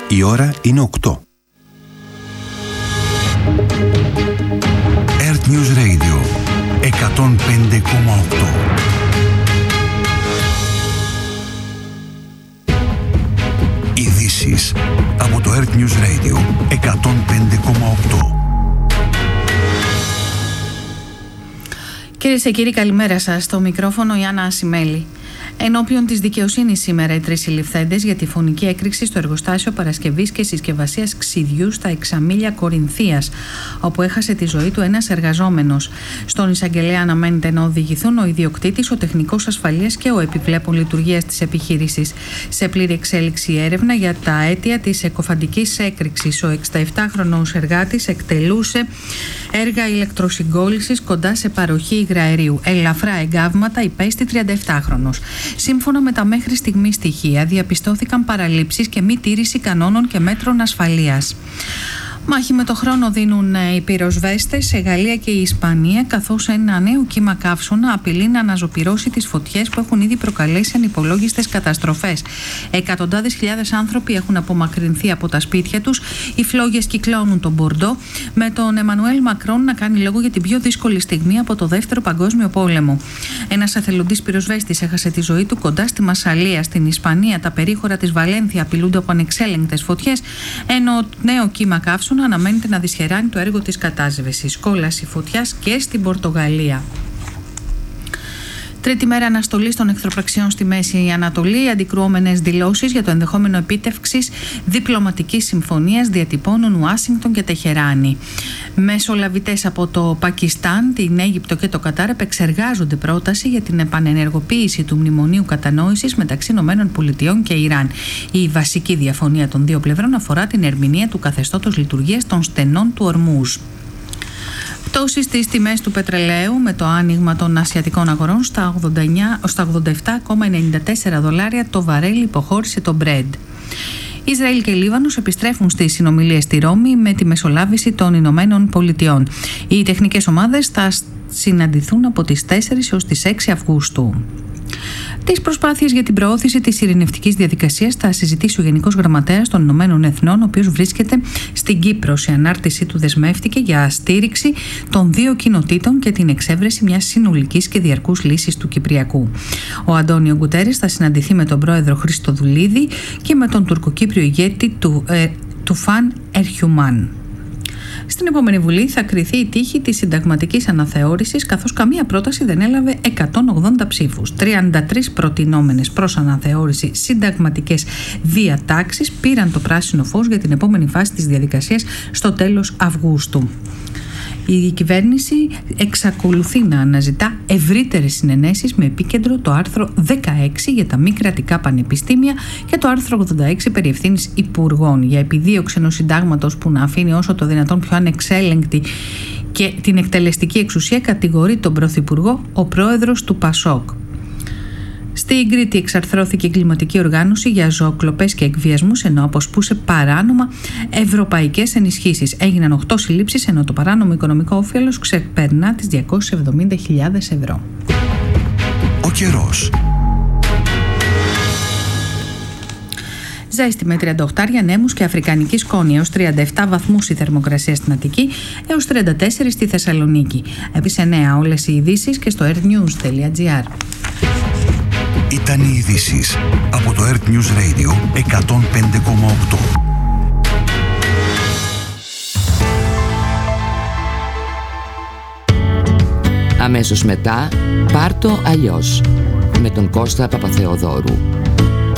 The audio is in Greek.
Η ώρα είναι 8. Earth News Radio 105,8. Ειδήσεις από το Earth News Radio 105,8. Κυρίες και κύριοι, καλημέρα σας. Στο μικρόφωνο η Άννα Ασημέλη. Ενώπιον της δικαιοσύνης σήμερα οι τρεις συλληφθέντες για τη φωνική έκρηξη στο εργοστάσιο παρασκευής και συσκευασίας ξυδιού στα Εξαμήλια Κορινθίας, όπου έχασε τη ζωή του ένας εργαζόμενος. Στον εισαγγελέα αναμένεται να οδηγηθούν ο ιδιοκτήτης, ο τεχνικός ασφαλείας και ο επιβλέπων λειτουργίας της επιχείρησης. Σε πλήρη εξέλιξη έρευνα για τα αίτια της εκοφαντικής έκρηξης. Ο 67χρονος εργάτης εκτελούσε έργα ηλεκτροσυγκόλλησης κοντά σε παροχή υγραερίου. Ελαφρά εγκάβματα υπέστη 37χρονος. Σύμφωνα με τα μέχρι στιγμή στοιχεία, διαπιστώθηκαν παραλήψεις και μη τήρηση κανόνων και μέτρων ασφαλείας. Μάχη με το χρόνο δίνουν οι πυροσβέστες σε Γαλλία και η Ισπανία, καθώς ένα νέο κύμα καύσωνα απειλεί να αναζωπυρώσει τις φωτιές που έχουν ήδη προκαλέσει ανυπολόγιστες καταστροφές. Εκατοντάδες χιλιάδες άνθρωποι έχουν απομακρυνθεί από τα σπίτια τους. Οι φλόγες κυκλώνουν τον Μπορντό, με τον Εμμανουέλ Μακρόν να κάνει λόγο για την πιο δύσκολη στιγμή από το Δεύτερο Παγκόσμιο Πόλεμο. Ένας εθελοντής πυροσβέστης έχασε τη ζωή του κοντά στη Μασσαλία. Στην Ισπανία, τα περίχωρα της Βαλένθια απειλούνται από ανεξέλεγκτες φωτιές, ενώ νέο κύμα καύσωνα αναμένεται να δυσχεράνει το έργο της κατάσβεσης. Κόλαση φωτιάς και στην Πορτογαλία. Τρίτη μέρα αναστολής των εχθροπραξιών στη Μέση Ανατολή. Αντικρουόμενες δηλώσεις για το ενδεχόμενο επίτευξης διπλωματικής συμφωνίας διατυπώνουν Ουάσιγκτον και Τεχεράνη. Μεσολαβητές από το Πακιστάν, την Αίγυπτο και το Κατάρ επεξεργάζονται πρόταση για την επανενεργοποίηση του μνημονίου κατανόησης μεταξύ ΗΠΑ και Ιράν. Η βασική διαφωνία των δύο πλευρών αφορά την ερμηνεία του καθεστώτος λειτουργίας των στενών του Ορμούζ. Πτώση στις τιμές του πετρελαίου με το άνοιγμα των ασιατικών αγορών στα $87,94 το βαρέλι, υποχώρησε το Brent. Ισραήλ και Λίβανος επιστρέφουν στις συνομιλίες στη Ρώμη με τη μεσολάβηση των Ηνωμένων Πολιτειών. Οι τεχνικές ομάδες θα συναντηθούν από τις 4 έως τις 6 Αυγούστου. Τις προσπάθειες για την προώθηση της ειρηνευτικής διαδικασίας θα συζητήσει ο Γενικός Γραμματέας των Ηνωμένων Εθνών, ο οποίος βρίσκεται στην Κύπρο. Σε ανάρτησή του δεσμεύτηκε για στήριξη των δύο κοινοτήτων και την εξέβρεση μιας συνολικής και διαρκούς λύσης του Κυπριακού. Ο Αντώνιο Γκουτέρες θα συναντηθεί με τον πρόεδρο Χριστοδουλίδη και με τον τουρκοκύπριο ηγέτη του Φαν Ερχιουμάν. Στην επόμενη Βουλή θα κριθεί η τύχη της συνταγματικής αναθεώρησης, καθώς καμία πρόταση δεν έλαβε 180 ψήφους. 33 προτινόμενες προς αναθεώρηση συνταγματικές διατάξεις πήραν το πράσινο φως για την επόμενη φάση της διαδικασίας στο τέλος Αυγούστου. Η κυβέρνηση εξακολουθεί να αναζητά ευρύτερες συνενέσεις με επίκεντρο το άρθρο 16 για τα μη κρατικά πανεπιστήμια και το άρθρο 86 περί ευθύνης υπουργών. Για επιδίωξη ενός συντάγματος που να αφήνει όσο το δυνατόν πιο ανεξέλεγκτη και την εκτελεστική εξουσία, κατηγορεί τον Πρωθυπουργό ο πρόεδρος του Πασόκ. Στην Κρήτη εξαρθρώθηκε η εγκληματική οργάνωση για ζωοκλοπές και εκβιασμούς, ενώ αποσπούσε παράνομα ευρωπαϊκές ενισχύσεις. Έγιναν 8 συλλήψεις, ενώ το παράνομο οικονομικό όφελος ξεπερνά τις 270.000 ευρώ. Ο καιρός. Ζέστη με 38 νέμους και αφρικανική σκόνη, έως 37 βαθμούς η θερμοκρασία στην Αττική, έως 34 στη Θεσσαλονίκη. Έπεισε νέα όλες οι ειδήσεις και στο earthnews.gr. Ήταν οι ειδήσεις από το Earth News Radio 105,8. Αμέσως μετά, πάρ' το αλλιώς, με τον Κώστα Παπαθεοδόρου.